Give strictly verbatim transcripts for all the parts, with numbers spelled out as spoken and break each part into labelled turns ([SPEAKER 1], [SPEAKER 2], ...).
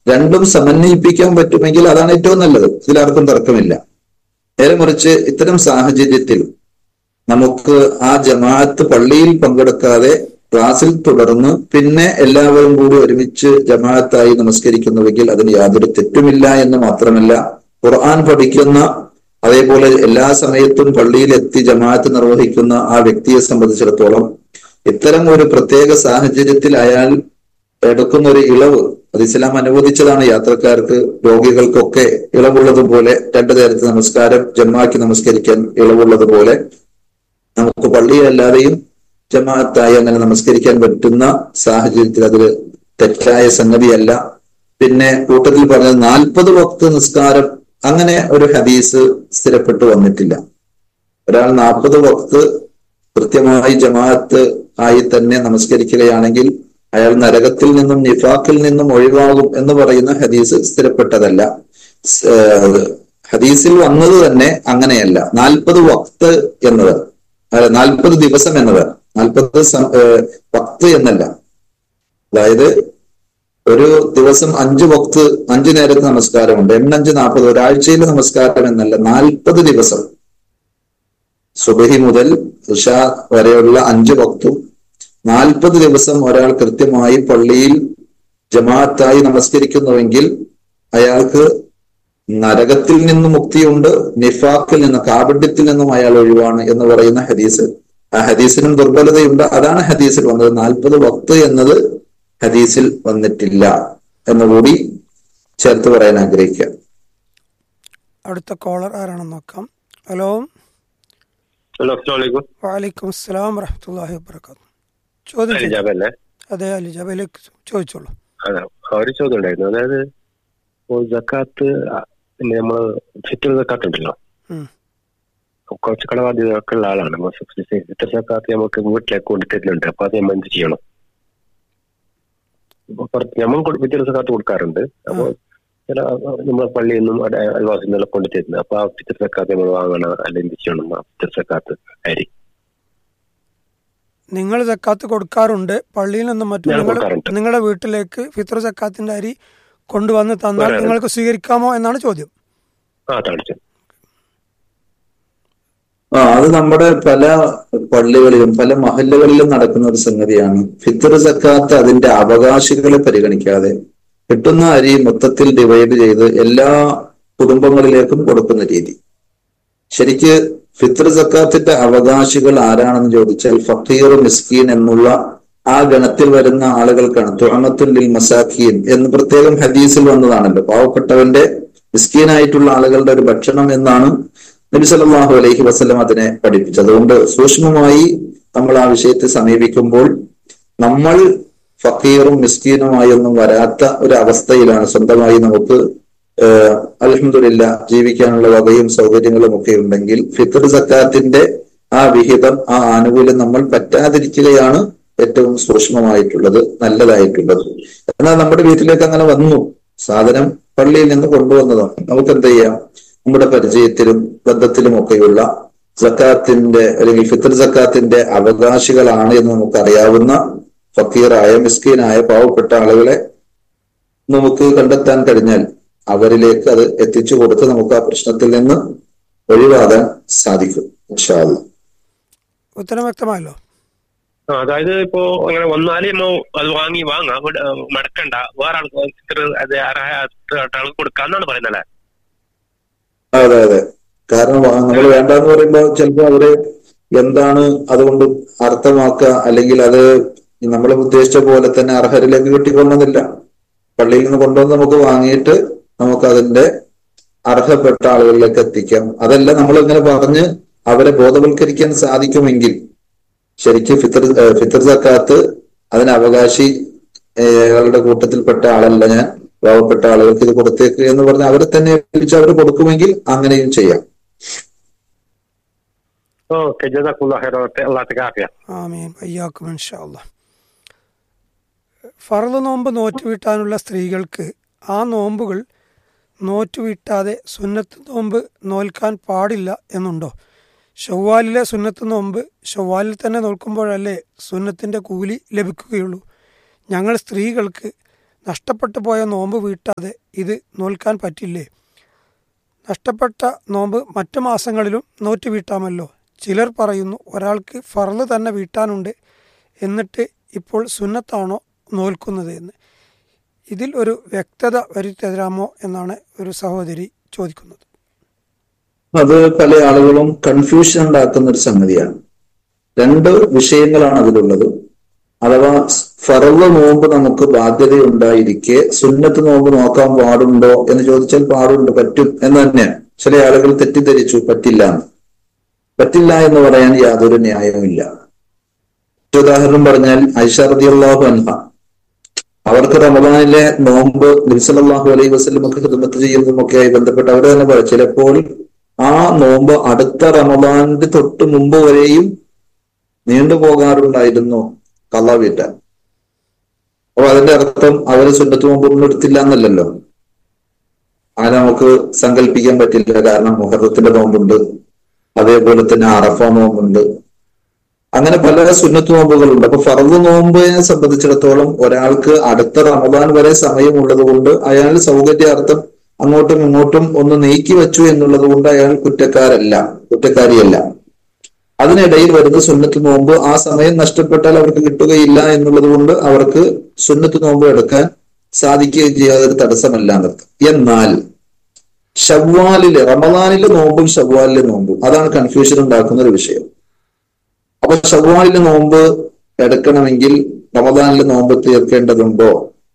[SPEAKER 1] രണ്ടും സമന്വയിപ്പിക്കാൻ പറ്റുമെങ്കിൽ അതാണ് ഏറ്റവും നല്ലത്. ഇതിലാർക്കും തർക്കമില്ല. നേരെ മറിച്ച് ഇത്തരം സാഹചര്യത്തിൽ നമുക്ക് ആ ജമാഅത്ത് പള്ളിയിൽ പങ്കെടുക്കാതെ ക്ലാസ്സിൽ തുടർന്ന് പിന്നെ എല്ലാവരും കൂടി ഒരുമിച്ച് ജമാഅത്തായി നമസ്കരിക്കുന്നുവെങ്കിൽ അതിന് യാതൊരു തെറ്റുമില്ല എന്ന് മാത്രമല്ല, ഖുർആൻ പഠിക്കുന്ന അതേപോലെ എല്ലാ സമയത്തും പള്ളിയിൽ എത്തി ജമാഅത്ത് നിർവഹിക്കുന്ന ആ വ്യക്തിയെ സംബന്ധിച്ചിടത്തോളം ഇത്തരം ഒരു പ്രത്യേക സാഹചര്യത്തിൽ അയാൾ എടുക്കുന്ന ഒരു ഇളവ് അത് ഇസ്ലാം അനുവദിച്ചതാണ്. യാത്രക്കാർക്ക്, രോഗികൾക്കൊക്കെ ഇളവുള്ളതുപോലെ രണ്ടു നേരത്തെ നമസ്കാരം ജമാഅത്ത് നമസ്കരിക്കാൻ ഇളവുള്ളതുപോലെ നമുക്ക് പള്ളിയല്ലാതെയും ജമാഅത്തായി അങ്ങനെ നമസ്കരിക്കാൻ പറ്റുന്ന സാഹചര്യത്തിൽ അതിൽ തെറ്റായ സംഗതിയല്ല. പിന്നെ കൂട്ടത്തിൽ പറഞ്ഞത് നാൽപ്പത് വക്ത് നിസ്കാരം, അങ്ങനെ ഒരു ഹദീസ് സ്ഥിരപ്പെട്ടു വന്നിട്ടില്ല. ഒരാൾ നാൽപ്പത് വക്ത് കൃത്യമായി ജമാഅത്ത് ആയി തന്നെ നമസ്കരിക്കുകയാണെങ്കിൽ അയാൾ നരകത്തിൽ നിന്നും നിഫാഖിൽ നിന്നും ഒഴിവാകും എന്ന് പറയുന്ന ഹദീസ് സ്ഥിരപ്പെട്ടതല്ല. ഹദീസിൽ വന്നത് തന്നെ അങ്ങനെയല്ല. നാൽപ്പത് വക്ത് എന്നത് നാൽപ്പത് ദിവസം എന്നത് നാൽപ്പത് വക്ത് എന്നല്ല. അതായത് ഒരു ദിവസം അഞ്ച് വക്ത്, അഞ്ചു നേരത്തെ നമസ്കാരമുണ്ട്. എണ്ണഞ്ച് നാൽപ്പത്, ഒരാഴ്ചയിലെ നമസ്കാരം എന്നല്ല, നാൽപ്പത് ദിവസം സുബഹി മുതൽ ഇശ വരെയുള്ള അഞ്ച് വക്തും നാൽപ്പത് ദിവസം ഒരാൾ കൃത്യമായി പള്ളിയിൽ ജമാഅത്തായി നമസ്കരിക്കുന്നുവെങ്കിൽ അയാൾക്ക് നരകത്തിൽ നിന്നും മുക്തിയുണ്ട്, നിഫാഖിൽ നിന്ന്, കാപട്യത്തിൽ നിന്നും അയാൾ ഒഴിവാണ് എന്ന് പറയുന്ന ഹദീസ്. ആ ഹദീസിനും ദുർബലതയുണ്ട്. അതാണ് ഹദീസിൽ വന്നത്. നാൽപ്പത് വക്ത് എന്നത് ഹദീസിൽ വന്നിട്ടില്ല എന്നുകൂടി ചേർത്ത് പറയാൻ ആഗ്രഹിക്കാം.
[SPEAKER 2] അടുത്ത കോളർ ആരാണെന്ന് നോക്കാം. ഹലോ.
[SPEAKER 3] ഹലോ, അസ്സലാമു അലൈക്കും.
[SPEAKER 2] വഅലൈക്കും അസ്സലാം വറഹ്മത്തുള്ളാഹി വബറകാതുഹു. ചോദ്യം
[SPEAKER 3] അലിജാബല്ലേ?
[SPEAKER 2] അതെ, അലിജാബിലേക്ക് ചോദിച്ചോളൂ.
[SPEAKER 3] അതെ, ഒരു ചോദ്യം ഉണ്ടായിരുന്നു. അതായത് സക്കാത്ത്, പിന്നെ നമ്മള് ഫിത്ർ സക്കാത്ത് ഉണ്ടല്ലോ, കുറച്ച് കടബാധ്യതയൊക്കെ ഉള്ള ആളാണ്. ഫിത്ർ സക്കാത്ത് നമുക്ക് വീട്ടിലേക്ക് കൊണ്ട് തരുന്നുണ്ട്. അപ്പൊ അത് നമ്മൾ എന്ത് ചെയ്യണം? നമ്മൾ ഫിത്ർ സക്കാത്ത് കൊടുക്കാറുണ്ട്. അപ്പൊ ചില നമ്മളെ പള്ളിയിൽ നിന്നും അയൽവാസിൽ നിന്നെല്ലാം കൊണ്ട് തരുന്നത്. അപ്പൊ ആ ഫിത്ർ സക്കാത്ത് നമ്മൾ വാങ്ങണം, അല്ല എന്ത് ചെയ്യണം? ആ ഫിത്ർ സക്കാത്ത് അരി
[SPEAKER 2] നിങ്ങൾ സക്കാത്ത് കൊടുക്കാറുണ്ട്. പള്ളിയിൽ നിന്നും മറ്റും നിങ്ങളുടെ വീട്ടിലേക്ക് ഫിത്ർ സക്കാത്തിന്റെ അരി കൊണ്ടുവന്ന് തന്നാൽ നിങ്ങൾക്ക് സ്വീകരിക്കാമോ എന്നാണ് ചോദ്യം.
[SPEAKER 1] ആ അത് നമ്മുടെ പല പള്ളികളിലും പല മഹല്ലുകളിലും നടക്കുന്ന ഒരു സംഗതിയാണ്. ഫിത്ർ സക്കാത്ത് അതിന്റെ അവകാശികളെ പരിഗണിക്കാതെ കിട്ടുന്ന അരി മൊത്തത്തിൽ ഡിവൈഡ് ചെയ്ത് എല്ലാ കുടുംബങ്ങളിലേക്കും കൊടുക്കുന്ന രീതി. ശരിക്ക് ഫിത്ർ സക്കാത്തിന്റെ അവകാശികൾ ആരാണെന്ന് ചോദിച്ചാൽ ഫഖീർ, മിസ്കീൻ എന്നുള്ള ആ ഗണത്തിൽ വരുന്ന ആളുകൾക്കാണ്. തുഅമത്തുൽ ലിൽ മസാഖീൻ എന്ന് പ്രത്യേകം ഹദീസിൽ വന്നതാണല്ലോ. പാവപ്പെട്ടവന്റെ, മിസ്കീനായിട്ടുള്ള ആളുകളുടെ ഒരു ഭക്ഷണം എന്നാണ് നബി സല്ലല്ലാഹു അലൈഹി വസല്ലം അതിനെ പഠിപ്പിച്ചത്. അതുകൊണ്ട് സൂക്ഷ്മമായി നമ്മൾ ആ വിഷയത്തെ സമീപിക്കുമ്പോൾ നമ്മൾ ഫഖീറും മിസ്കീനുമായി ഒന്നും വരാത്ത ഒരു അവസ്ഥയിലാണ്. സ്വന്തമായി നമുക്ക് അൽഹംദുലില്ലാ ജീവിക്കാനുള്ള വകയും സൗകര്യങ്ങളും ഒക്കെ ഉണ്ടെങ്കിൽ ഫിത്ർ സക്കാത്തിന്റെ ആ വിഹിതം, ആ ആനുകൂല്യം നമ്മൾ പറ്റാതിരിക്കുകയാണ് ഏറ്റവും സൂക്ഷ്മമായിട്ടുള്ളത്, നല്ലതായിട്ടുള്ളത്. എന്നാൽ നമ്മുടെ വീട്ടിലേക്ക് അങ്ങനെ വന്നു, സാധനം പള്ളിയിൽ നിന്ന് കൊണ്ടുവന്നതാണ്. നമുക്ക് എന്ത് ചെയ്യാം? നമ്മുടെ പരിചയത്തിലും ബന്ധത്തിലും ഒക്കെയുള്ള സക്കാത്തിന്റെ അല്ലെങ്കിൽ ഫിത്ർ സക്കാത്തിന്റെ അവകാശികളാണ് എന്ന് നമുക്കറിയാവുന്ന ഫക്കീറായ, മിസ്കീനായ പാവപ്പെട്ട ആളുകളെ നമുക്ക് കണ്ടെത്താൻ കഴിഞ്ഞാൽ അവരിലേക്ക് അത് എത്തിച്ചു കൊടുത്ത് നമുക്ക് ആ പ്രശ്നത്തിൽ നിന്ന് ഒഴിവാകാൻ സാധിക്കും. ഇൻഷാ അല്ലാഹ്.
[SPEAKER 3] ഉത്തരം വ്യക്തമായല്ലോ. അതായത് ഇപ്പോ അങ്ങനെ വന്നാലേ അത് വാങ്ങി വാങ്ങാം, മടക്കണ്ട, വേറെ ആൾക്ക് കൊടുക്കാന്നാണ് പറയുന്നത്.
[SPEAKER 1] അതെ അതെ. കാരണം നമ്മൾ വേണ്ടെന്ന് പറയുമ്പോൾ ചിലപ്പോൾ അവര് എന്താണ് അതുകൊണ്ട് അർത്ഥമാക്കുക, അല്ലെങ്കിൽ അത് നമ്മൾ ഉദ്ദേശിച്ച പോലെ തന്നെ അർഹരിലേക്ക് കിട്ടിക്കൊണ്ടെന്നില്ല. പള്ളിയിൽ നിന്ന് കൊണ്ടുവന്ന് നമുക്ക് വാങ്ങിയിട്ട് നമുക്ക് അതിന്റെ അർഹപ്പെട്ട ആളുകളിലേക്ക് എത്തിക്കാം. അതല്ല, നമ്മൾ ഇങ്ങനെ പറഞ്ഞ് അവരെ ബോധവൽക്കരിക്കാൻ സാധിക്കുമെങ്കിൽ ശരിക്കും ഫിത്ർ ഫിത്ർ സക്കാത്ത് അതിന് അവകാശി കളുടെ കൂട്ടത്തിൽപ്പെട്ട ആളല്ല ഞാൻ, പാവപ്പെട്ട ആളുകൾക്ക് ഇത് കൊടുത്തേക്ക് എന്ന് പറഞ്ഞ് അവരെ തന്നെ ഏൽപ്പിച്ച് അവർ കൊടുക്കുമെങ്കിൽ അങ്ങനെയും ചെയ്യാം.
[SPEAKER 2] ഫർള് നോമ്പ് നോറ്റുവീട്ടാനുള്ള സ്ത്രീകൾക്ക് ആ നോമ്പുകൾ നോറ്റുവീട്ടാതെ സുന്നത്ത് നോമ്പ് നോൽക്കാൻ പാടില്ല എന്നുണ്ടോ? ഷവ്വാലിലെ സുന്നത്ത് നോമ്പ് ഷവ്വാലിൽ തന്നെ നോൽക്കുമ്പോഴല്ലേ സുന്നത്തിൻ്റെ കൂലി ലഭിക്കുകയുള്ളൂ. ഞങ്ങൾ സ്ത്രീകൾക്ക് നഷ്ടപ്പെട്ടു പോയ നോമ്പ് വീട്ടാതെ ഇത് നോൽക്കാൻ പറ്റില്ലേ? നഷ്ടപ്പെട്ട നോമ്പ് മറ്റു മാസങ്ങളിലും നോറ്റ് വീട്ടാമല്ലോ. ചിലർ പറയുന്നു ഒരാൾക്ക് ഫർള് തന്നെ വീട്ടാനുണ്ട്, എന്നിട്ട് ഇപ്പോൾ സുന്നത്താണോ നോൽക്കുന്നത് എന്ന്. ഇതിൽ ഒരു വ്യക്തത വരുത്തരാമോ എന്നാണ് ഒരു സഹോദരി ചോദിക്കുന്നത്.
[SPEAKER 1] അത് പല ആളുകളും കൺഫ്യൂഷൻ ഉണ്ടാക്കുന്ന ഒരു സംഗതിയാണ്. രണ്ട് വിഷയങ്ങളാണ് അതിലുള്ളത്. അഥവാ ഫർള് നോമ്പ് നമുക്ക് ബാധ്യതയുണ്ടായിരിക്കെ സുന്നത്ത് നോമ്പ് നോക്കാൻ പാടുണ്ടോ എന്ന് ചോദിച്ചാൽ പാടുണ്ട്, പറ്റും എന്ന് തന്നെയാണ്. ചില ആളുകൾ തെറ്റിദ്ധരിച്ചു പറ്റില്ല എന്ന്. പറ്റില്ല എന്ന് പറയാൻ യാതൊരു ന്യായവുമില്ല. ഉദാഹരണം പറഞ്ഞാൽ ഐഷ റളിയല്ലാഹു അൻഹ, അവർക്ക് റമദാനിലെ നോമ്പ് നബി സല്ലല്ലാഹു അലൈഹി വസല്ലമക്ക് ഖിദ്മത്ത് ചെയ്യുന്നതുമൊക്കെയായി ബന്ധപ്പെട്ട് അവർ തന്നെ പറയും, ചിലപ്പോൾ ആ നോമ്പ് അടുത്ത റമദാനിന്റെ തൊട്ട് മുമ്പ് വരെയും നീണ്ടുപോകാറുണ്ടായിരുന്നു ഖളാ വീട്ടാൻ. അപ്പൊ അതിന്റെ അർത്ഥം അവര് സുന്നത്ത് നോമ്പൊന്നും എടുത്തില്ല എന്നല്ലല്ലോ. അങ്ങനെ നമുക്ക് സങ്കല്പിക്കാൻ പറ്റില്ല. കാരണം മുഹറത്തിന്റെ നോമ്പുണ്ട്, അതേപോലെ തന്നെ അറഫ നോമ്പുണ്ട്, അങ്ങനെ പല സുന്നത്ത് നോമ്പുകളുണ്ട്. അപ്പൊ ഫർദ് നോമ്പിനെ സംബന്ധിച്ചിടത്തോളം ഒരാൾക്ക് അടുത്ത റമദാൻ വരെ സമയമുള്ളത് കൊണ്ട് അയാൾ സൗകര്യാർത്ഥം അങ്ങോട്ടും ഇങ്ങോട്ടും ഒന്ന് നീക്കി വെച്ചു എന്നുള്ളത് കൊണ്ട് അയാൾ കുറ്റക്കാരല്ല, കുറ്റക്കാരിയല്ല. അതിനിടയിൽ വരുന്ന സുന്നത്ത് നോമ്പ് ആ സമയം നഷ്ടപ്പെട്ടാൽ അവർക്ക് കിട്ടുകയില്ല എന്നുള്ളത് കൊണ്ട് അവർക്ക് സുന്നത്ത് നോമ്പ് എടുക്കാൻ സാധിക്കുകയും ചെയ്യാതൊരു തടസ്സമല്ല എന്നർത്ഥം. എന്നാൽ ശവ്വാലിലെ റമദാനിലെ നോമ്പും ശവ്വാലിലെ നോമ്പും അതാണ് കൺഫ്യൂഷൻ ഉണ്ടാക്കുന്ന ഒരു വിഷയം. അപ്പൊ ശവ്വാലിലെ നോമ്പ് എടുക്കണമെങ്കിൽ റമദാനിലെ നോമ്പ് തീർക്കേണ്ടതുണ്ടോ?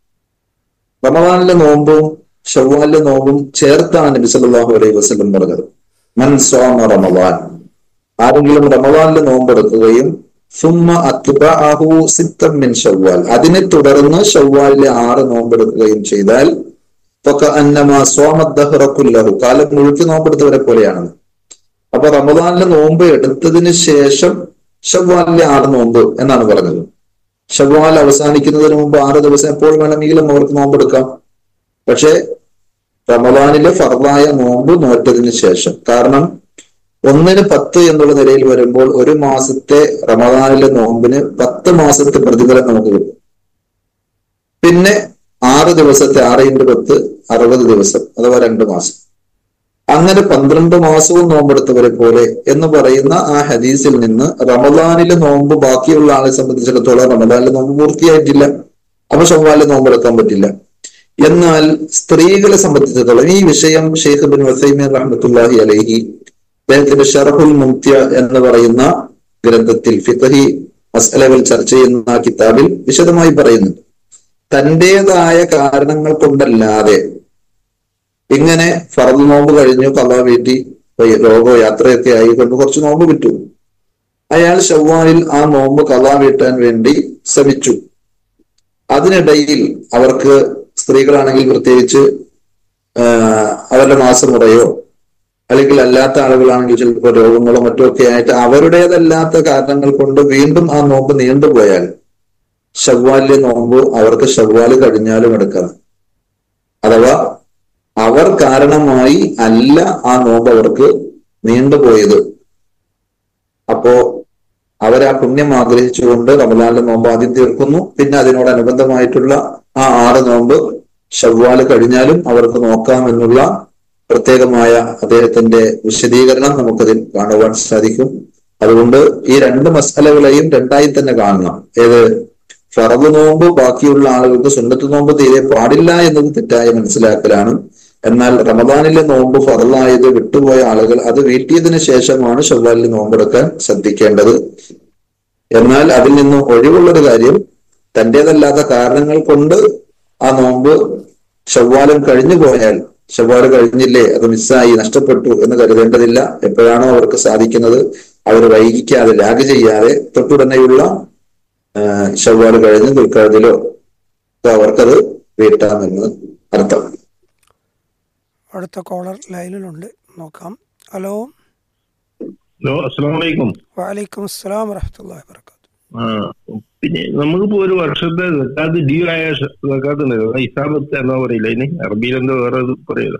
[SPEAKER 1] റമദാനിലെ നോമ്പും ശവ്വാലിലെ നോമ്പും ചേർത്താണ് നബി സല്ലല്ലാഹു അലൈഹി വസല്ലം പറഞ്ഞത്. മൻ സ്വാമ റമദാൻ, ആരെങ്കിലും റമദാനിലെ നോമ്പെടുക്കുകയും സുമ്മ അത്ബഅഹു സിത്തൻ മിൻ ശവ്വാൽ, അതിനെ തുടർന്ന് ശവ്വാലിലെ ആറ് നോമ്പെടുക്കുകയും ചെയ്താൽ ഫകഅന്നമാ സ്വാമ ദഹ്റ കുല്ലഹു, കാലം മുഴുവൻ നോമ്പെടുത്തവരെ പോലെയാണ്. അപ്പൊ റമദാനിലെ നോമ്പ് എടുത്തതിന് ശേഷം ശവ്വാലിലെ ആറ് നോമ്പ് എന്നാണ് പറഞ്ഞത്. ശവ്വാൽ അവസാനിക്കുന്നതിന് മുമ്പ് ആറ് ദിവസം എപ്പോൾ വേണമെങ്കിലും അവർക്ക് നോമ്പെടുക്കാം. പക്ഷെ റമദാനിലെ ഫർദായ നോമ്പ് നോറ്റതിന് ശേഷം, കാരണം ഒന്നിന് പത്ത് എന്നുള്ള നിലയിൽ വരുമ്പോൾ ഒരു മാസത്തെ റമദാനിലെ നോമ്പിന് പത്ത് മാസത്തെ പ്രതിഫലം നമുക്ക് കിട്ടും. പിന്നെ ആറ് ദിവസത്തെ ആറ് ഇൻറ്റു പത്ത് അറുപത് ദിവസം, അഥവാ രണ്ട് മാസം, അങ്ങനെ പന്ത്രണ്ട് മാസവും നോമ്പെടുത്തവരെ പോലെ എന്ന് പറയുന്ന ആ ഹദീസിൽ നിന്ന് റമദാനിലെ നോമ്പ് ബാക്കിയുള്ള ആളെ സംബന്ധിച്ചിടത്തോളം റമദാനിലെ നോമ്പ് പൂർത്തിയായിട്ടില്ല, അപ്പൊ ശവ്വാലിലെ നോമ്പെടുക്കാൻ പറ്റില്ല. എന്നാൽ സ്ത്രീകളെ സംബന്ധിച്ചിടത്തോളം ഈ വിഷയം ഷെയ്ഖ് ഇബ്നു ഉസൈമീൻ റഹ്മത്തുള്ളാഹി അലൈഹി അദ്ദേഹത്തിന്റെ ഷർഹുൽ മുംതിഅ എന്ന് പറയുന്ന ഗ്രന്ഥത്തിൽ ഫിഖ്ഹി മസ്അലകൾ ചർച്ച ചെയ്യുന്ന കിതാബിൽ വിശദമായി പറയുന്നുണ്ട്. തന്റേതായ കാരണങ്ങൾ കൊണ്ടല്ലാതെ ഇങ്ങനെ ഫർദ് നോമ്പ് കഴിഞ്ഞു, ഖളാ വീട്ടി, രോഗോ യാത്രയൊക്കെ ആയിക്കൊണ്ട് കുറച്ച് നോമ്പ് വിട്ടു, അയാൾ ശവ്വാലിൽ ആ നോമ്പ് ഖളാ വീട്ടാൻ വേണ്ടി ശ്രമിച്ചു. അതിനിടയിൽ അവർക്ക് സ്ത്രീകളാണെങ്കിൽ പ്രത്യേകിച്ച് അവരുടെ മാസമുറയോ അല്ലെങ്കിൽ അല്ലാത്ത ആളുകളാണെങ്കിൽ ചിലപ്പോൾ രോഗങ്ങളോ മറ്റോ ഒക്കെ ആയിട്ട് അവരുടേതല്ലാത്ത കാരണങ്ങൾ കൊണ്ട് വീണ്ടും ആ നോമ്പ് നീണ്ടുപോയാൽ ശവ്വാലിലെ നോമ്പ് അവർക്ക് ശവ്വാല് കഴിഞ്ഞാലും എടുക്കാം. അഥവാ അവർ കാരണമായി അല്ല ആ നോമ്പ് അവർക്ക് നീണ്ടുപോയത്. അപ്പോ അവർ ആ പുണ്യം ആഗ്രഹിച്ചുകൊണ്ട് റമദാനിലെ നോമ്പ് ആദ്യം തീർക്കുന്നു. പിന്നെ അതിനോടനുബന്ധമായിട്ടുള്ള ആ ആറ് നോമ്പ് ശവ്വാല് കഴിഞ്ഞാലും അവർക്ക് നോക്കാം എന്നുള്ള പ്രത്യേകമായ അദ്ദേഹത്തിന്റെ വിശദീകരണം നമുക്കതിൽ കാണുവാൻ സാധിക്കും. അതുകൊണ്ട് ഈ രണ്ട് മസ്അലകളെയും രണ്ടായി തന്നെ കാണണം. ഏത് ഫർദ് നോമ്പ് ബാക്കിയുള്ള ആളുകൾക്ക് സുന്നത്ത് നോമ്പ് തീരെ പാടില്ല എന്നത് തെറ്റായ മനസ്സിലാക്കലാണ്. എന്നാൽ റമദാനിലെ നോമ്പ് ഫർളായത് വിട്ടുപോയ ആളുകൾ അത് വീട്ടിയതിനു ശേഷമാണ് ശവ്വാലിൽ നോമ്പെടുക്കാൻ ശ്രദ്ധിക്കേണ്ടത്. എന്നാൽ അതിൽ നിന്ന് ഒഴിവുള്ളൊരു കാര്യം, തന്റേതല്ലാത്ത കാരണങ്ങൾ കൊണ്ട് ആ നോമ്പ് ശവ്വാലും കഴിഞ്ഞു പോയാൽ ശവ്വാല് കഴിഞ്ഞില്ലേ, അത് മിസ്സായി, നഷ്ടപ്പെട്ടു എന്ന് കരുതേണ്ടതില്ല. എപ്പോഴാണോ അവർക്ക് സാധിക്കുന്നത് അവർ വൈകിക്കാതെ ലാഗ് ചെയ്യാതെ തൊട്ടുടനെയുള്ള ശവ്വാല് കഴിഞ്ഞ് ദുൽഖഅദിലോ അവർക്കത് വീട്ടാമെന്ന് അർത്ഥം.
[SPEAKER 2] അടുത്ത കോളർ ലൈനിലുണ്ട്, നോക്കാം. ഹലോ.
[SPEAKER 4] ഹലോ, അസ്സലാമു അലൈക്കും.
[SPEAKER 2] വഅലൈക്കും അസ്സലാം വറഹ്മത്തുള്ളാഹി വബറകാതുഹു.
[SPEAKER 4] ആ പിന്നെ നമുക്കിപ്പോ ഒരു വർഷത്തെ സക്കാത്ത് ഡ്യൂ ആയ സക്കാത്ത് ഉണ്ടല്ലോ, ഇസാബത്ത് എന്നാ പറയില്ല, അതിന് അറബിയിൽ എന്തോ വേറെ പറയല്ലോ.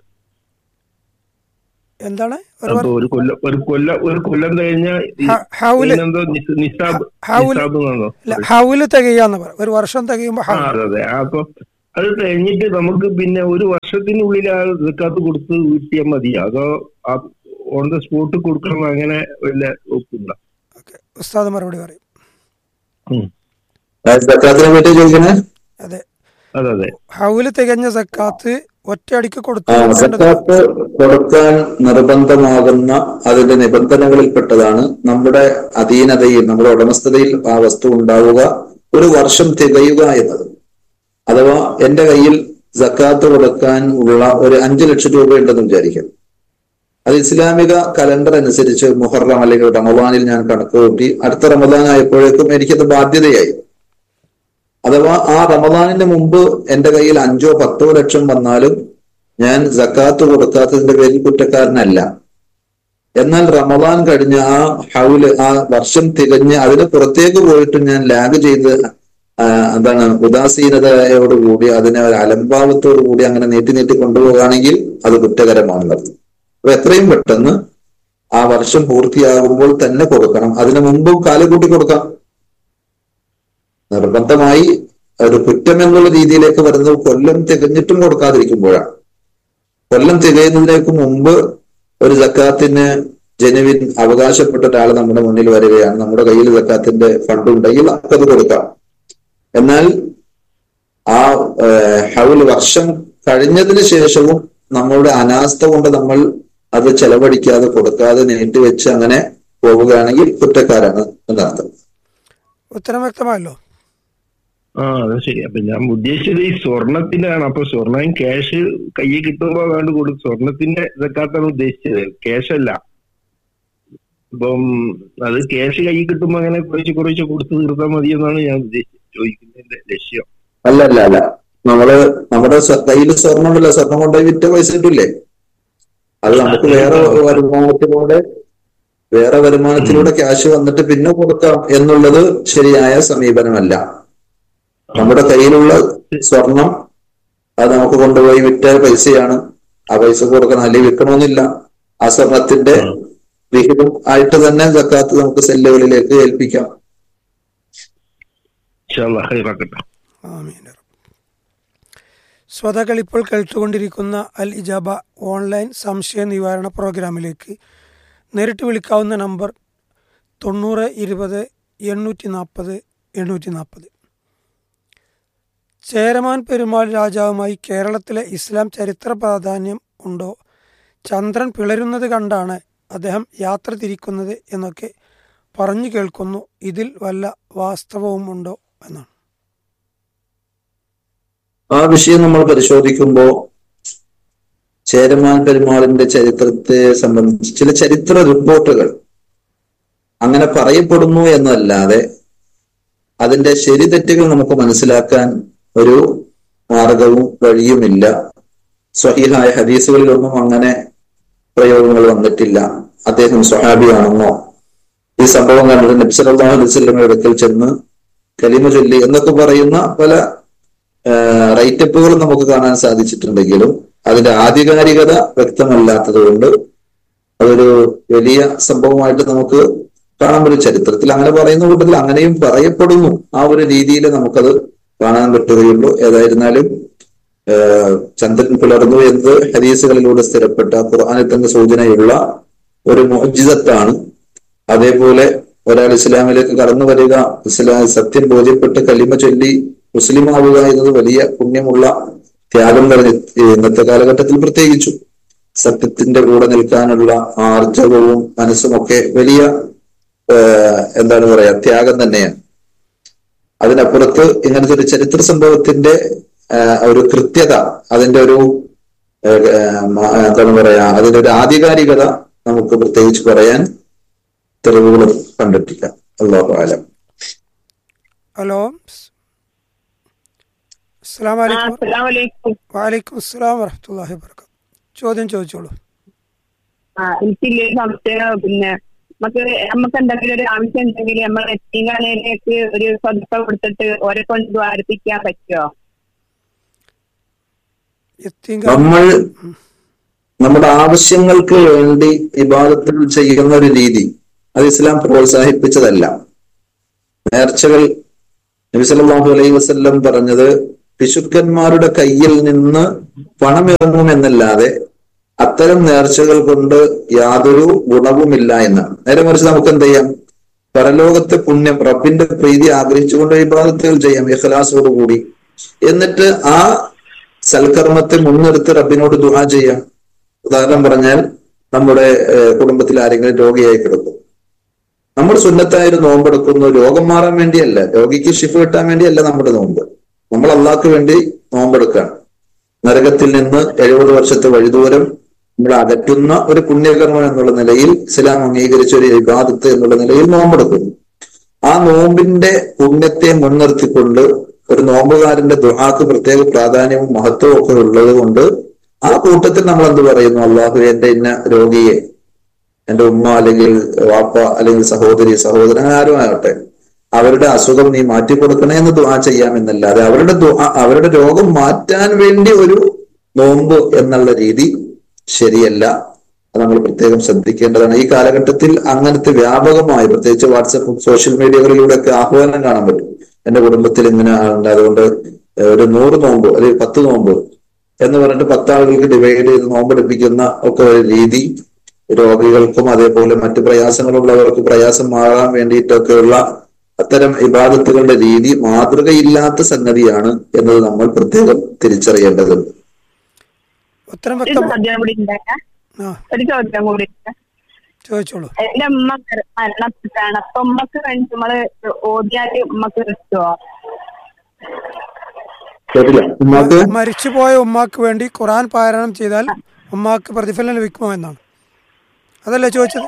[SPEAKER 2] എന്താണ്
[SPEAKER 4] അപ്പൊ ഒരു കൊല്ലം ഒരു കൊല്ലം ഒരു കൊല്ലം കഴിഞ്ഞാൽ എന്തോ നിസാബ് നിസാബ്
[SPEAKER 2] ഹൗല് തികയാന്ന് പറ, ഒരു വർഷം തികയുമ്പോ.
[SPEAKER 4] അതെ അതെ. അപ്പൊ അത് കഴിഞ്ഞിട്ട് നമുക്ക് പിന്നെ ഒരു വർഷത്തിനുള്ളിൽ ആ സക്കാത്ത് കൊടുത്ത് വീട്ടിയാൽ മതി, അതോ ഓൺ ദ സ്പോട്ട് കൊടുക്കണം, അങ്ങനെ വല്ല ഒപ്പുണ്ടോ?
[SPEAKER 2] ഉസ്താദ് മറുപടി പറയും.
[SPEAKER 1] അതെ
[SPEAKER 2] അതെ അതെ ഹൗല് തികഞ്ഞ സക്കാത്ത് ഒറ്റയടിക്ക് കൊടുത്തു.
[SPEAKER 1] സക്കാത്ത് കൊടുക്കാൻ നിർബന്ധമാകുന്ന അതിന്റെ നിബന്ധനകളിൽപ്പെട്ടതാണ് നമ്മുടെ അധീനതയിൽ, നമ്മുടെ ഉടമസ്ഥതയിൽ ആ വസ്തു ഉണ്ടാവുക ഒരു വർഷം തികയുക എന്നത്. അഥവാ എന്റെ കയ്യിൽ സക്കാത്ത് കൊടുക്കാൻ ഉള്ള ഒരു അഞ്ചു ലക്ഷം രൂപ ഉണ്ടെന്ന് വിചാരിക്കാം. അത് ഇസ്ലാമിക കലണ്ടർ അനുസരിച്ച് മുഹറം അല്ലെങ്കിൽ റമദാനിൽ ഞാൻ കണക്ക് കൂട്ടി അടുത്ത റമദാൻ ആയപ്പോഴേക്കും എനിക്കത് ബാധ്യതയായി. അഥവാ ആ റമദാനിന് മുമ്പ് എന്റെ കയ്യിൽ അഞ്ചോ പത്തോ ലക്ഷം വന്നാലും ഞാൻ സക്കാത്ത് കൊടുക്കാത്തതിന്റെ പേരിൽ കുറ്റക്കാരനല്ല. എന്നാൽ റമദാൻ കഴിഞ്ഞ് ആ ഹൗല് ആ വർഷം തികഞ്ഞ് അതിന് പുറത്തേക്ക് പോയിട്ട് ഞാൻ ലാഗ് ചെയ്ത് എന്താണ് ഉദാസീനതയോടുകൂടി അതിനെ ഒരു അലംഭാവത്തോടു കൂടി അങ്ങനെ നീട്ടി നീട്ടി കൊണ്ടുപോവുകയാണെങ്കിൽ അത് കുറ്റകരമാണുള്ളത്. അപ്പൊ എത്രയും പെട്ടെന്ന് ആ വർഷം പൂർത്തിയാകുമ്പോൾ തന്നെ കൊടുക്കണം. അതിനു മുമ്പും കാലുകൂട്ടി കൊടുക്കാം. നിർബന്ധമായി ഒരു കുറ്റം എന്നുള്ള രീതിയിലേക്ക് വരുന്നത് കൊല്ലം തികഞ്ഞിട്ടും കൊടുക്കാതിരിക്കുമ്പോഴാണ്. കൊല്ലം തികയുന്നതിലേക്ക് മുമ്പ് ഒരു സക്കാത്തിന് ജനുവിൻ അവകാശപ്പെട്ട ഒരാൾ നമ്മുടെ മുന്നിൽ വരികയാണ്, നമ്മുടെ കയ്യിൽ സക്കാത്തിന്റെ ഫണ്ട് ഉണ്ടെങ്കിൽ അത് കൊടുക്കാം. എന്നാൽ ആ ഹൗൽ വർഷം കഴിഞ്ഞതിന് ശേഷവും നമ്മളുടെ അനാസ്ഥ കൊണ്ട് നമ്മൾ അത് ചെലവഴിക്കാതെ കൊടുക്കാതെ നീട്ടിവെച്ച് അങ്ങനെ പോവുകയാണെങ്കിൽ കുറ്റക്കാരാണ് എന്നർത്ഥം.
[SPEAKER 2] ഉത്തരം വ്യക്തമായല്ലോ.
[SPEAKER 4] ആ അത് ശരി. അപ്പൊ ഞാൻ ഉദ്ദേശിച്ചത് ഈ സ്വർണത്തിനാണ്. അപ്പൊ സ്വർണം ക്യാഷ് കയ്യിൽ കിട്ടുമ്പോ വേണ്ട കൊടുക്കും. സ്വർണത്തിന്റെ സക്കാത്താണ് ഉദ്ദേശിച്ചത്, ക്യാഷ് അല്ല. അപ്പം അത് ക്യാഷ് കയ്യിൽ കിട്ടുമ്പോ അങ്ങനെ കുറച്ച് കുറച്ച് കൊടുത്ത് തീർത്താൽ മതി എന്നാണ് ഞാൻ ഉദ്ദേശിച്ചത്, ചോദിക്കുന്നതിന്റെ ലക്ഷ്യം.
[SPEAKER 1] അല്ല അല്ല അല്ല നമ്മള് നമ്മുടെ കയ്യിൽ സ്വർണ്ണമല്ല, സ്വർണം കൊണ്ടുപോയി വിറ്റ പൈസ കിട്ടില്ലേ, അത് നമുക്ക് വേറെ വരുമാനത്തിലൂടെ വേറെ വരുമാനത്തിലൂടെ ക്യാഷ് വന്നിട്ട് പിന്നെ കൊടുക്കാം എന്നുള്ളത് ശരിയായ സമീപനമല്ല. നമ്മുടെ കയ്യിലുള്ള സ്വർണം അത് നമുക്ക് കൊണ്ടുപോയി വിറ്റ പൈസയാണ്, ആ പൈസ കൊടുക്കണം, അല്ലെങ്കിൽ വിൽക്കണമെന്നില്ല. ആ സ്വർണത്തിന്റെ വിഹിതം ആയിട്ട് തന്നെ സക്കാത്ത് നമുക്ക് സെല്ലുകളിലേക്ക് ഏൽപ്പിക്കാം.
[SPEAKER 2] ശ്രോതാക്കൾ ഇപ്പോൾ കേട്ടുകൊണ്ടിരിക്കുന്ന അൽ ഇജാബ ഓൺലൈൻ സംശയ നിവാരണ പ്രോഗ്രാമിലേക്ക് നേരിട്ട് വിളിക്കാവുന്ന നമ്പർ തൊണ്ണൂറ് ഇരുപത് എണ്ണൂറ്റി നാൽപ്പത് എണ്ണൂറ്റി നാൽപ്പത്. ചേരമാൻ പെരുമാൾ രാജാവുമായി കേരളത്തിലെ ഇസ്ലാം ചരിത്ര പ്രാധാന്യം ഉണ്ടോ? ചന്ദ്രൻ പിളരുന്നത് കണ്ടാണ് അദ്ദേഹം യാത്ര തിരിക്കുന്നത് എന്നൊക്കെ പറഞ്ഞു കേൾക്കുന്നു. ഇതിൽ വല്ല വാസ്തവവും ഉണ്ടോ എന്നാണ്.
[SPEAKER 1] ആ വിഷയം നമ്മൾ പരിശോധിക്കുമ്പോൾ ചേരമാൻ പെരുമാളിന്റെ ചരിത്രത്തെ സംബന്ധിച്ച് ചില ചരിത്ര റിപ്പോർട്ടുകൾ അങ്ങനെ പറയപ്പെടുന്നു എന്നല്ലാതെ അതിന്റെ ശരി തെറ്റുകൾ നമുക്ക് മനസ്സിലാക്കാൻ ഒരു മാർഗവും വഴിയുമില്ല. സ്വഹീഹായ ഹദീസുകളിലൊന്നും അങ്ങനെ പ്രയോഗങ്ങൾ വന്നിട്ടില്ല. അദ്ദേഹം സ്വഹാബിയാണെന്നോ ഈ സംഭവം കണ്ടിട്ട് നബി സല്ലല്ലാഹു അലൈഹി വസല്ലമയുടെ അടുക്കൽ ചെന്ന് കലിമ ചൊല്ലി എന്നൊക്കെ പറയുന്ന പല റൈറ്റപ്പുകളും നമുക്ക് കാണാൻ സാധിച്ചിട്ടുണ്ടെങ്കിലും അതിന്റെ ആധികാരികത വ്യക്തമല്ലാത്തത് കൊണ്ട് അതൊരു വലിയ സംഭവമായിട്ട് നമുക്ക് കാണാൻ പറ്റും. ചരിത്രത്തിൽ അങ്ങനെ പറയുന്ന കൂട്ടത്തിൽ അങ്ങനെയും പറയപ്പെടുന്നു. ആ ഒരു രീതിയിൽ നമുക്കത് കാണാൻ പറ്റുകയുള്ളൂ. ഏതായിരുന്നാലും ചന്ദ്രൻ പിളർന്നു എന്നത് ഹദീസുകളിലൂടെ സ്ഥിരപ്പെട്ട ഖുർആനിൽ തന്നെ സൂചനയുള്ള ഒരു മുഅ്ജിസത്താണ്. അതേപോലെ ഒരാൾ ഇസ്ലാമിലേക്ക് കടന്നു വരിക, ഇസ്ലാം സത്യം ബോധ്യപ്പെട്ട് കലിമ ചൊല്ലി മുസ്ലിം ആവുക എന്നത് വലിയ പുണ്യമുള്ള ത്യാഗം നിറഞ്ഞ ഇന്നത്തെ കാലഘട്ടത്തിൽ പ്രത്യേകിച്ചു സത്യത്തിന്റെ കൂടെ നിൽക്കാനുള്ള ആർജവവും മനസ്സുമൊക്കെ വലിയ എന്താണ് പറയാ ത്യാഗം തന്നെയാണ്. അതിനപ്പുറത്ത് ഇങ്ങനത്തെ ഒരു ചരിത്ര സംഭവത്തിന്റെ ഒരു കൃത്യത, അതിന്റെ ഒരു എന്താണ് പറയാ അതിന്റെ ഒരു ആധികാരികത നമുക്ക് പ്രത്യേകിച്ച് പറയാൻ തെളിവുകളും കണ്ടിട്ടില്ല. അല്ലാഹു അലം.
[SPEAKER 2] ഹലോ, അസ്സലാമു അലൈക്കും. വഅലൈക്കും അസ്സലാം വറഹ്മത്തുള്ളാഹി വബറകാതുഹു. ചോദ്യം ചോദിച്ചോളൂ.
[SPEAKER 5] എനിക്കില്ലേ സംശയം, പിന്നെ നമുക്ക് നമുക്ക് എന്തെങ്കിലും ഒരു ആവശ്യം ഉണ്ടെങ്കിൽ നമ്മൾ എത്തിങ്കാലയിലേക്ക് ഒരു സ്വതക്ക കൊടുത്തിട്ട് ഓരെ കൊണ്ട് ദ്വാരിപ്പിക്കാൻ പറ്റുമോ?
[SPEAKER 1] നമ്മൾ നമ്മുടെ ആവശ്യങ്ങൾക്ക് വേണ്ടി ഇബാദത്തുകൾ ചെയ്യുന്ന ഒരു രീതി അത് ഇസ്ലാം പ്രോത്സാഹിപ്പിച്ചതല്ല. നേർച്ചകൾ നബി സല്ലല്ലാഹു അലൈഹി വസല്ലം പറഞ്ഞത് പിശുക്കന്മാരുടെ കയ്യിൽ നിന്ന് പണമിറങ്ങുമെന്നല്ലാതെ അത്തരം നേർച്ചകൾ കൊണ്ട് യാതൊരു ഗുണവുമില്ല എന്നാണ്. നേരെ മറിച്ച് നമുക്ക് എന്ത് ചെയ്യാം? പരലോകത്തെ പുണ്യം, റബ്ബിന്റെ പ്രീതി ആഗ്രഹിച്ചുകൊണ്ട് ഇബാദത്തുകൾ ചെയ്യാം ഇഖ്ലാസോടുകൂടി. എന്നിട്ട് ആ സൽക്കർമ്മത്തെ മുൻനിർത്തി റബ്ബിനോട് ദുആ ചെയ്യാം. ഉദാഹരണം പറഞ്ഞാൽ, നമ്മുടെ കുടുംബത്തിൽ ആരെങ്കിലും രോഗിയായി കിടക്കും, നമ്മൾ സുന്നത്തായൊരു നോമ്പെടുക്കുന്നു. രോഗം മാറാൻ വേണ്ടിയല്ല, രോഗിക്ക് ശിഫ കിട്ടാൻ വേണ്ടിയല്ല നമ്മുടെ നോമ്പ്. നമ്മൾ അള്ളാഹ്ക്ക് വേണ്ടി നോമ്പെടുക്കുകയാണ്. നരകത്തിൽ നിന്ന് എഴുപത് വർഷത്തെ വഴിദൂരം നമ്മൾ അകറ്റുന്ന ഒരു പുണ്യകർമ്മം എന്നുള്ള നിലയിൽ, ഇസ്ലാം അംഗീകരിച്ച ഒരു ഇബാദത്ത് എന്നുള്ള നിലയിൽ നോമ്പെടുക്കുന്നു. ആ നോമ്പിന്റെ പുണ്യത്തെ മുൻനിർത്തിക്കൊണ്ട് ഒരു നോമ്പുകാരന്റെ ദുആക്ക് പ്രത്യേക പ്രാധാന്യവും മഹത്വവും ഒക്കെ ഉള്ളത് കൊണ്ട് ആ കൂട്ടത്തിൽ നമ്മൾ എന്ത് പറയുന്നു? അള്ളാഹു എന്റെ ഇന്ന രോഗിയെ, എന്റെ ഉമ്മ അല്ലെങ്കിൽ വാപ്പ അല്ലെങ്കിൽ സഹോദരി സഹോദരൻ ആരും ആകട്ടെ, അവരുടെ അസുഖം നീ മാറ്റിക്കൊടുക്കണേ എന്ന് ദുആ ചെയ്യാമെന്നല്ലാതെ അവരുടെ ദുആ അവരുടെ രോഗം മാറ്റാൻ വേണ്ടി ഒരു നോമ്പ് എന്നുള്ള രീതി ശരിയല്ല. അത് നമ്മൾ പ്രത്യേകം ശ്രദ്ധിക്കേണ്ടതാണ്. ഈ കാലഘട്ടത്തിൽ അങ്ങനത്തെ വ്യാപകമായി, പ്രത്യേകിച്ച് വാട്സപ്പ് സോഷ്യൽ മീഡിയകളിലൂടെ ഒക്കെ ആഹ്വാനം കാണാൻ പറ്റും. എന്റെ കുടുംബത്തിൽ ഇങ്ങനെ ഉണ്ട്, അതുകൊണ്ട് ഒരു നൂറ് നോമ്പ് അല്ലെങ്കിൽ പത്ത് നോമ്പ് എന്ന് പറഞ്ഞിട്ട് പത്താളുകൾക്ക് ഡിവൈഡ് ചെയ്ത് നോമ്പെടുപ്പിക്കുന്ന ഒക്കെ ഒരു രീതി രോഗികൾക്കും അതേപോലെ മറ്റു പ്രയാസങ്ങളുള്ളവർക്ക് പ്രയാസം മാറാൻ വേണ്ടിയിട്ടൊക്കെയുള്ള അത്തരം ഇബാദത്തുകളുടെ രീതി മാതൃകയില്ലാത്ത സംഗതിയാണ് എന്നത് നമ്മൾ പ്രത്യേകം തിരിച്ചറിയേണ്ടതുണ്ട്.
[SPEAKER 2] ഉത്തരം
[SPEAKER 5] ഒരു ചോദ്യം കൂടി ഉണ്ടാക്കാം. ഒരു ചോദ്യം കൂടി
[SPEAKER 2] ചോദിച്ചോളൂ.
[SPEAKER 5] എന്റെ ഉമ്മ മരണപ്പെട്ടാണ്. അപ്പൊ ഉമ്മക്ക് വേണ്ടി നമ്മള് ഓതിയാല് ഉമ്മക്ക് കിട്ടുമോ?
[SPEAKER 2] മരിച്ചുപോയ ഉമ്മാക്ക് വേണ്ടി ഖുർആൻ പാരായണം ചെയ്താൽ ഉമ്മാക്ക് പ്രതിഫലം ലഭിക്കുമോ എന്നാണ്, അതല്ലേ ചോദിച്ചത്?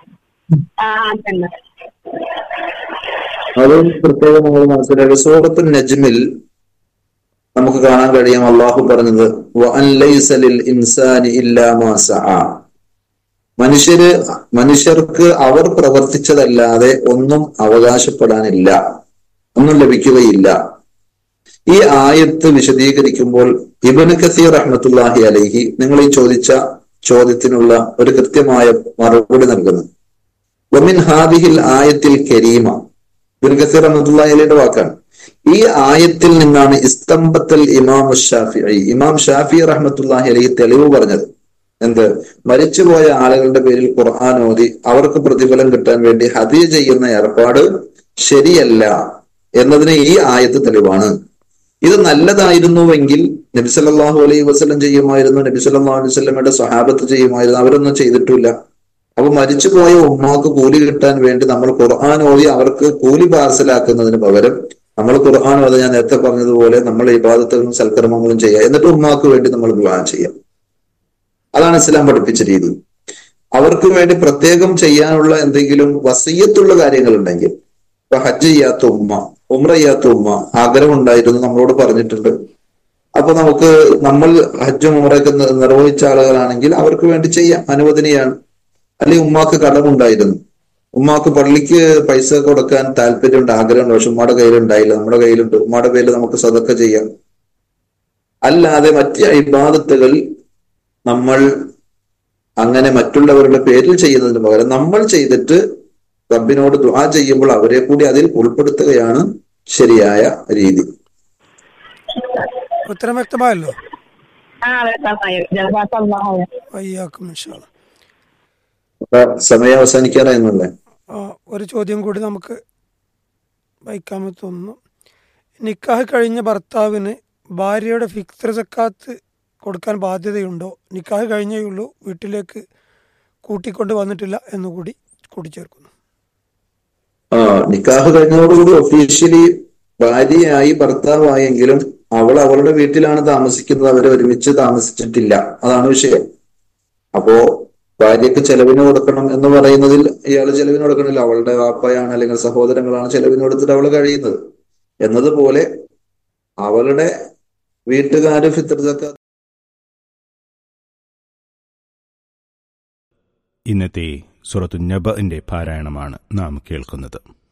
[SPEAKER 1] അത് പ്രത്യേകം നമ്മൾ മനസ്സിലാക്കുക. സൂറത്തുൽ നജ്മിൽ നമുക്ക് കാണാൻ കഴിയും അള്ളാഹു പറഞ്ഞത് വഅൻ ലൈസ ലിൽ ഇൻസാനി ഇല്ലാ മാ സഅ. മനുഷ്യര് മനുഷ്യർക്ക് അവർ പ്രവർത്തിച്ചതല്ലാതെ ഒന്നും അവകാശപ്പെടാനില്ല, ഒന്നും ലഭിക്കുകയില്ല. ഈ ആയത്ത് വിശദീകരിക്കുമ്പോൾ ഇബ്നു കസീർ റഹ്മത്തുള്ളാഹി അലൈഹി നിങ്ങൾ ഈ ചോദിച്ച ചോദ്യത്തിനുള്ള ഒരു കൃത്യമായ മറുപടി നൽകുന്നു. വമിൻ ഹാദിഹിൽ ആയത്തിൽ കരീമ, ഇബ്നു കസീർ റഹ്മത്തുള്ളാഹി അലൈഹിയുടെ വാക്കാണ്. ഈ ആയത്തിൽ നിന്നാണ് ഇസ്തംബത്തൽ ഇമാം ഷാഫിഈ, ഇമാം ഷാഫിഈ റഹ്മത്തുള്ളാഹി അലൈഹി തെളിവ് പറഞ്ഞത്. എന്ത്? മരിച്ചുപോയ ആളുകളുടെ പേരിൽ ഖുർആൻ ഓതി അവർക്ക് പ്രതിഫലം കിട്ടാൻ വേണ്ടി ഹദിയ ചെയ്യുന്ന ഏർപ്പാട് ശരിയല്ല എന്നതിന് ഈ ആയത്ത് തെളിവാണ്. ഇത് നല്ലതായിരുന്നുവെങ്കിൽ നബി സല്ലല്ലാഹു അലൈഹി വസല്ലം ചെയ്യുമായിരുന്നു, നബി സല്ലല്ലാഹു അലൈഹി വസല്ലമയുടെ സ്വഹാബത്ത് ചെയ്യുമായിരുന്നു. അവരൊന്നും ചെയ്തിട്ടില്ല. അപ്പൊ മരിച്ചുപോയ ഉമ്മാക്ക് കൂലി കിട്ടാൻ വേണ്ടി നമ്മൾ ഖുർആൻ ഓതി അവർക്ക് കൂലി പാർസലാക്കുന്നതിന് പകരം നമ്മൾ ഖുർആൻ ഓതി, ഞാൻ നേരത്തെ പറഞ്ഞതുപോലെ നമ്മൾ ഇബാദത്തുകളും സൽക്കർമ്മങ്ങളും ചെയ്യാം, എന്നിട്ട് ഉമ്മാക്ക് വേണ്ടി നമ്മൾ ദുആ ചെയ്യാം. അതാണ് ഇസ്ലാം പഠിപ്പിച്ച രീതി. അവർക്ക് വേണ്ടി പ്രത്യേകം ചെയ്യാനുള്ള എന്തെങ്കിലും വസിയ്യത്തുള്ള കാര്യങ്ങൾ ഉണ്ടെങ്കിൽ, ഇപ്പൊ ഹജ്ജ് ചെയ്യാത്ത ഉമ്മ, ഉംറ ചെയ്യാത്ത ഉമ്മ ആഗ്രഹം ഉണ്ടായിരുന്നു, നമ്മളോട് പറഞ്ഞിട്ടുണ്ട്. അപ്പൊ നമുക്ക് നമ്മൾ ഹജ്ജും ഉംറയൊക്കെ നിർവഹിച്ച ആളുകളാണെങ്കിൽ അവർക്ക് വേണ്ടി ചെയ്യാം, അനുവദനീയാണ്. അല്ലെങ്കിൽ ഉമ്മാക്ക് കടമുണ്ടായിരുന്നു, ഉമ്മാക്ക് പള്ളിക്ക് പൈസ കൊടുക്കാൻ താല്പര്യമുണ്ട്, ആഗ്രഹമുണ്ട്, പക്ഷെ ഉമ്മയുടെ കയ്യിലുണ്ടായില്ല, നമ്മുടെ കയ്യിലുണ്ട്, ഉമ്മയുടെ പേരിൽ നമുക്ക് സദക്ക ചെയ്യാം. അല്ലാതെ മറ്റ് ഇബാദത്തുകൾ നമ്മൾ അങ്ങനെ മറ്റുള്ളവരുടെ പേരിൽ ചെയ്യുന്നതിന് പകരം നമ്മൾ ചെയ്തിട്ട് റബ്ബിനോട് ദുആ ചെയ്യുമ്പോൾ അവരെ കൂടി അതിൽ ഉൾപ്പെടുത്തുകയാണ് ശരിയായ രീതി.
[SPEAKER 2] ഉത്തരം വ്യക്തമായല്ലോ?
[SPEAKER 1] സമയം അവസാനിക്കാറായിരുന്നല്ലേ?
[SPEAKER 2] ഒരു ചോദ്യം കൂടി നമുക്ക് വായിക്കാമെന്ന് തോന്നുന്നു. നിക്കാഹ് കഴിഞ്ഞ ഭർത്താവിന് ഭാര്യയുടെ ഫിത്ർ സക്കാത്ത് കൊടുക്കാൻ ബാധ്യതയുണ്ടോ? നിക്കാഹ് കഴിഞ്ഞേയുള്ളൂ, വീട്ടിലേക്ക് കൂട്ടിക്കൊണ്ട് വന്നിട്ടില്ല എന്നുകൂടി കൂട്ടിച്ചേർക്കുന്നു.
[SPEAKER 1] ആ നിക്കാഹ് കഴിഞ്ഞതോടുകൂടി ഒഫീഷ്യലി ഭാര്യയായി ഭർത്താവായെങ്കിലും അവൾ അവളുടെ വീട്ടിലാണ് താമസിക്കുന്നത്, അവരെ ഒരുമിച്ച് താമസിച്ചിട്ടില്ല. അതാണ് വിഷയം. അപ്പോ ഭാര്യക്ക് ചെലവിന് കൊടുക്കണം എന്ന് പറയുന്നതിൽ ഇയാൾ ചെലവിന് കൊടുക്കണില്ല, അവളുടെ വാപ്പയാണ് അല്ലെങ്കിൽ സഹോദരങ്ങളാണ് ചെലവിന് കൊടുത്തിട്ട് അവൾ കഴിയുന്നത് എന്നതുപോലെ അവളുടെ വീട്ടുകാര് ഫിത്ർ സക്കാത്ത്.
[SPEAKER 6] ഇന്നത്തെ സൂറത്തു നബഇന്റെ പാരായണമാണ് നാം കേൾക്കുന്നത്.